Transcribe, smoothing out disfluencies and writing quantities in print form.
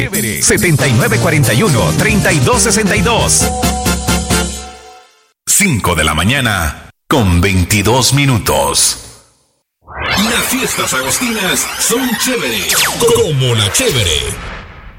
Chévere. 7941-3262. 5 de la mañana con 22 minutos. Las fiestas agostinas son chévere, como la chévere.